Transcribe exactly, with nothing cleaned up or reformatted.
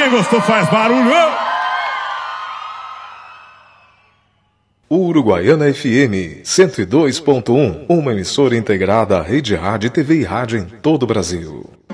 Quem gostou faz barulho. Uruguaiana F M cento e dois ponto um, uma emissora integrada à Rede Rádio, T V e Rádio em todo o Brasil.